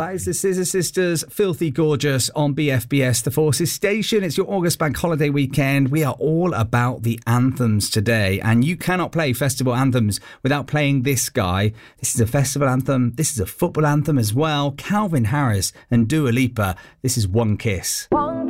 That is the Scissor Sisters, Filthy Gorgeous on BFBS, The Forces station. It's your August bank holiday weekend. We are all about the anthems today, and you cannot play festival anthems without playing this guy. This is a festival anthem. This is a football anthem as well. Calvin Harris and Dua Lipa. This is One Kiss. One